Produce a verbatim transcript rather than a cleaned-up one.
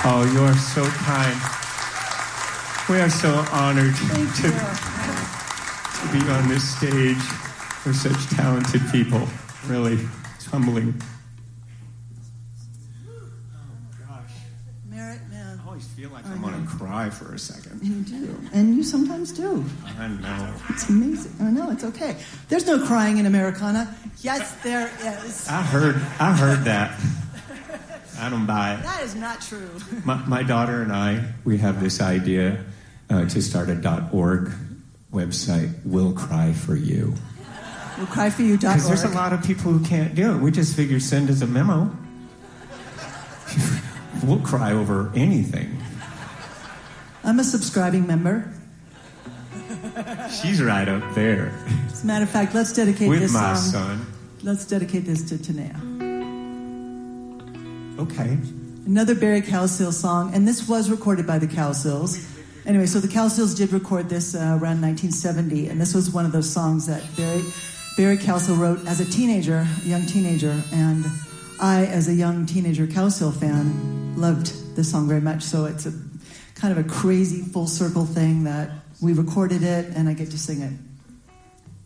Oh, you are so kind. We are so honored to, to be on this stage with such talented people. Really, it's humbling. Oh, gosh. Merritt, man. I always feel like I I'm going to cry for a second. You do. And you sometimes do. I know. It's amazing. I know, it's okay. There's no crying in Americana. Yes, there is. I heard, I heard that. I don't buy it. That is not true. My, my daughter and I, we have this idea uh, to start a .org website, We'll Cry For You. We'll cry for you. Because there's a lot of people who can't do it. We just figure send us a memo. We'll cry over anything. I'm a subscribing member. She's right up there. As a matter of fact, let's dedicate With this my song. son. Let's dedicate this to Tanea. Okay. Another Barry Cowsill song, and this was recorded by the Cowsills. Anyway, so the Cowsills did record this uh, around nineteen seventy, and this was one of those songs that Barry Barry Cowsill wrote as a teenager, a young teenager, and I, as a young teenager Cowsill fan, loved this song very much. So it's a kind of a crazy full circle thing that we recorded it, and I get to sing it